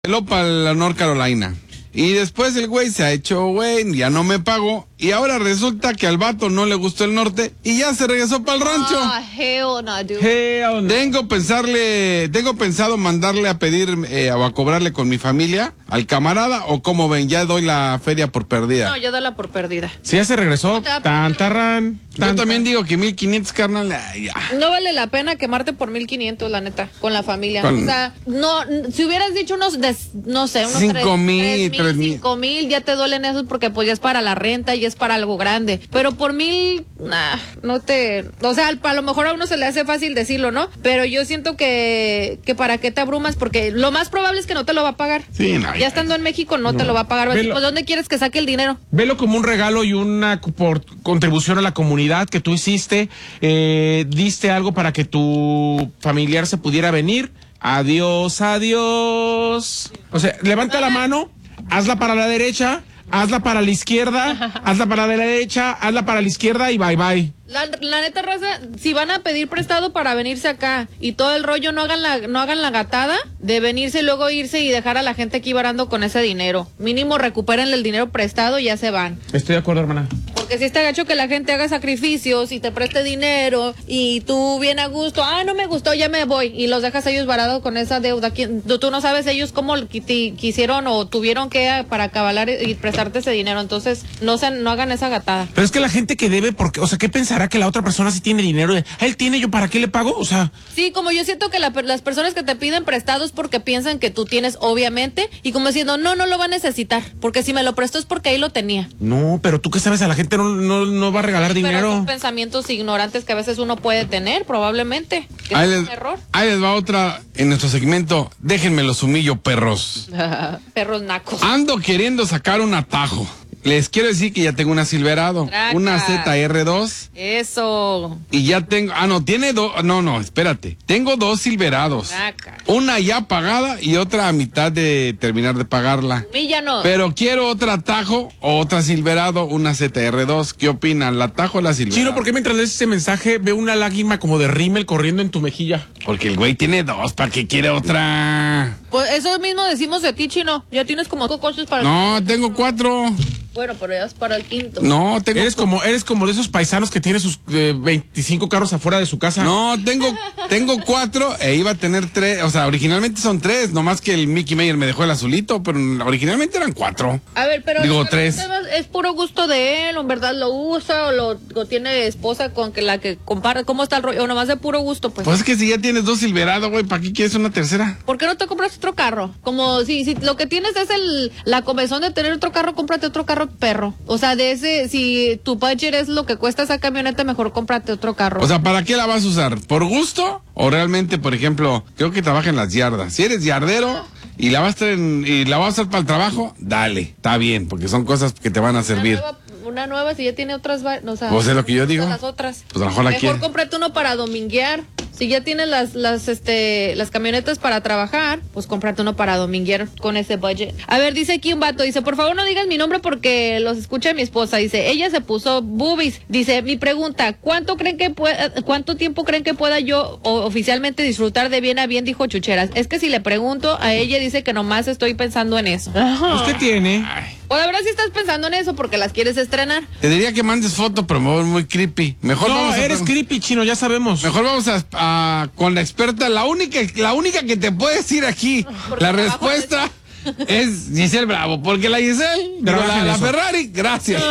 Para la North Carolina. Y después el güey se ha hecho güey, ya no me pagó. Y ahora resulta que al vato no le gustó el norte y ya se regresó para el rancho. Hell no, dude. Hell no. Tengo pensado mandarle a pedir o a cobrarle con mi familia al camarada, o como ven, ya doy la feria por perdida. No, yo doy la por perdida. Si ya se regresó, Yo también digo que 1,500, carnal, ya. No vale la pena quemarte por 1,500, la neta, con la familia. O sea, no, si hubieras dicho unos 5,000, 3,000, 5,000, ya te duelen esos porque pues ya es para la renta, ya es para algo grande. Pero por 1,000, no te, o sea, a lo mejor a uno se le hace fácil decirlo, ¿no? Pero yo siento que para qué te abrumas, porque lo más probable es que no te lo va a pagar. Sí, no, ya estando en México no te lo va a pagar. Pues, ¿dónde quieres que saque el dinero? Velo como un regalo y una contribución a la comunidad que tú hiciste. Diste algo para que tu familiar se pudiera venir. Adiós, adiós. O sea, levanta la mano, hazla para la derecha, hazla para la izquierda, hazla para la derecha, hazla para la izquierda y bye bye. La neta, raza, si van a pedir prestado para venirse acá y todo el rollo, no hagan la gatada de venirse y luego irse y dejar a la gente aquí varando con ese dinero. Mínimo recupérenle el dinero prestado y ya se van. Estoy de acuerdo, hermana. Porque si está gacho que la gente haga sacrificios y te preste dinero y tú bien a gusto, no me gustó, ya me voy, y los dejas ellos varados con esa deuda. Tú no sabes ellos cómo quisieron o tuvieron que para acabalar y prestarte ese dinero. Entonces, no hagan esa gatada. Pero es que la gente que debe, porque, o sea, ¿qué pensará que la otra persona sí tiene dinero? Él tiene, ¿yo para qué le pago? O sea... Sí, como yo siento que las personas que te piden prestados porque piensan que tú tienes, obviamente, y como diciendo, no lo va a necesitar, porque si me lo prestó es porque ahí lo tenía. No, pero tú qué sabes, a la gente no va a regalar dinero. Pero son pensamientos ignorantes que a veces uno puede tener, probablemente. Que Ahí es un error. Ahí les va otra en nuestro segmento. Déjenme los humillo, perros. Perros nacos. Ando queriendo sacar un atajo. Les quiero decir que ya tengo una Silverado, Traca. una ZR2. Eso. Y ya tengo, tiene dos, no, espérate. Tengo dos Silverados. Traca. Una ya pagada y otra a mitad de terminar de pagarla. Ya no. Pero quiero otro atajo o otra Silverado, una ZR2. ¿Qué opinan? ¿La atajo o la Silverado? Chino, ¿por qué mientras lees ese mensaje veo una lágrima como de rímel corriendo en tu mejilla? Porque el güey tiene dos, ¿para qué quiere otra? Pues eso mismo decimos de ti, Chino. Ya tienes como cosas para... No, tengo 4. Bueno, pero ya es para el quinto. No, tengo... Eres como de esos paisanos que tienen sus 25 carros afuera de su casa. No, tengo 4 e iba a tener 3. O sea, originalmente son 3, nomás que el Mickey Mayer me dejó el azulito, pero originalmente eran 4. A ver, pero... Digo, 3. Es puro gusto de él, o en verdad lo usa, o lo tiene esposa con la que compara. ¿Cómo está el rollo? O nomás de puro gusto, pues. Pues es que si ya tienes 2 Silverado, güey, ¿para qué quieres una tercera? ¿Por qué no te compras otro carro? Como si lo que tienes es la comezón de tener otro carro, cómprate otro carro, perro. O sea, si tu budget es lo que cuesta esa camioneta, mejor cómprate otro carro. O sea, ¿para qué la vas a usar? ¿Por gusto? O realmente, por ejemplo, creo que trabaja en las yardas. Si eres yardero y la vas a usar para el trabajo, dale, está bien, porque son cosas que te van a servir. Una nueva, si ya tiene otras, o sea, pues es lo que yo digo. Las otras. Pues a lo mejor la mejor cómprate uno para dominguear. Si ya tienes las camionetas para trabajar, pues cómprate uno para dominguear con ese budget. A ver, dice aquí un vato, dice, por favor no digas mi nombre porque los escucha mi esposa. Dice, ella se puso boobies. Dice, mi pregunta, ¿cuánto tiempo creen que pueda yo oficialmente disfrutar de bien a bien? Dijo Chucheras. Es que si le pregunto a ella, dice que nomás estoy pensando en eso. ¿Usted tiene? O la verdad si estás pensando en eso porque las quieres estrenar. Te diría que mandes foto, pero me voy muy creepy. Mejor no, eres creepy, Chino, ya sabemos. Mejor vamos con la experta, la única que te puede decir aquí. La respuesta es Giselle Bravo, porque la Giselle, la Ferrari, gracias.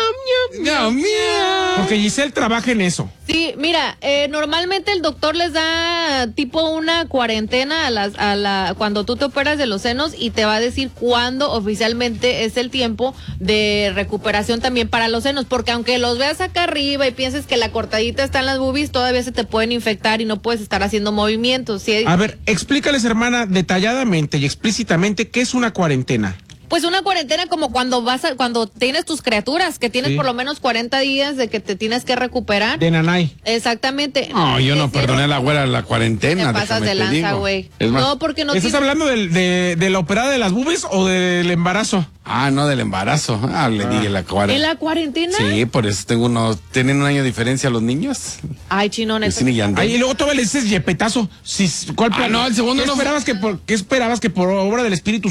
Porque Giselle trabaja en eso. Sí, mira, normalmente el doctor les da tipo una cuarentena cuando tú te operas de los senos y te va a decir cuándo oficialmente es el tiempo de recuperación también para los senos, porque aunque los veas acá arriba y pienses que la cortadita está en las boobies, todavía se te pueden infectar y no puedes estar haciendo movimientos. ¿Sí? A ver, explícales, hermana, detalladamente y explícitamente qué es una cuarentena. Pues una cuarentena como cuando cuando tienes tus criaturas, que tienes Sí. por lo menos 40 días de que te tienes que recuperar. De nanay. Exactamente. No, yo no Es cierto. perdoné a la güera la cuarentena. Te pasas déjame de te lanza, digo. güey. Es más, No, porque no ¿Estás tienes... hablando de la operada de las bubes o del embarazo? no del embarazo. Le dije la cuarentena. ¿En la cuarentena? Sí, por eso tienen un año de diferencia los niños. Ay, chino, neta. Cristina y Yandel. Ay, y luego todavía le dices yepetazo. ¿Cuál plan? no, el segundo ¿Qué no fue- esperabas ¿Qué esperabas que por obra del Espíritu